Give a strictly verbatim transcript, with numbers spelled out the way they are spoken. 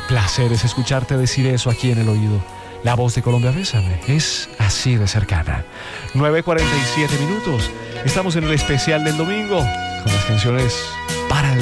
placer es escucharte decir eso aquí en el oído. La voz de Colombia, bésame, es así de cercana. nueve cuarenta y siete minutos. Estamos en el especial del domingo con las canciones